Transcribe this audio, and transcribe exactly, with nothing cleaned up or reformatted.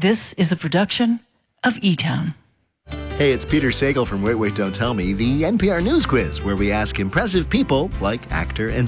This is a production of E-Town. Hey, it's Peter Sagal from Wait, Wait, Don't Tell Me, the N P R News Quiz, where we ask impressive people, like actor and